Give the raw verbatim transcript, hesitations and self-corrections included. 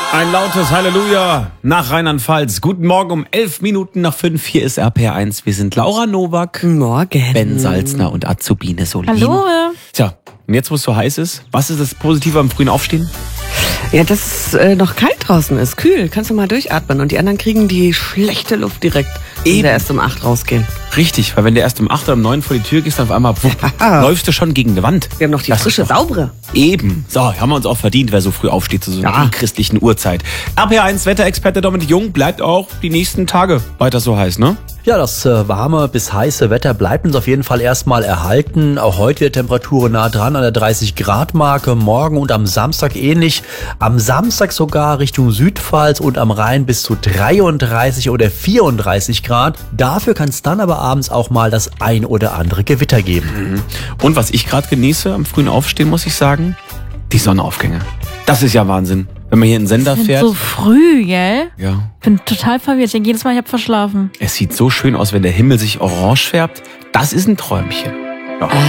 Ein lautes Halleluja nach Rheinland-Pfalz. Guten Morgen um elf Minuten nach fünf. Hier ist R P R eins. Wir sind Laura Nowak, Morgen. Ben Salzner und Azubine Solin. Hallo. Tja, und jetzt, wo es so heiß ist, was ist das Positive am frühen Aufstehen? Ja, dass es äh, noch kalt draußen ist. Kühl. Kannst du mal durchatmen. Und die anderen kriegen die schlechte Luft direkt, wenn Eben. wir erst um acht rausgehen. Richtig, weil wenn du erst um acht oder um neun vor die Tür gehst, dann auf einmal wupp, Ja. läufst du schon gegen eine Wand. Wir haben noch die Das frische, ist doch- saubere. Eben. So, haben wir uns auch verdient, wer so früh aufsteht zu so einer Ja. christlichen Uhrzeit. R P R eins Wetterexperte Dominik Jung bleibt auch die nächsten Tage weiter so heiß, ne? Ja, das äh, warme bis heiße Wetter bleibt uns auf jeden Fall erstmal erhalten. Auch heute wird Temperatur nah dran an der dreißig Grad Marke. Morgen und am Samstag ähnlich. Am Samstag sogar Richtung Südpfalz und am Rhein bis zu dreiunddreißig oder vierunddreißig Grad. Dafür kann es dann aber abends auch mal das ein oder andere Gewitter geben. Und was ich gerade genieße am frühen Aufstehen, muss ich sagen, die Sonnenaufgänge. Das ist ja Wahnsinn. Wenn man hier in den Sender Sind fährt. so früh, gell? Ja. Bin total verwirrt. Ich denke jedes Mal, ich habe verschlafen. Es sieht so schön aus, wenn der Himmel sich orange färbt. Das ist ein Träumchen. Ja.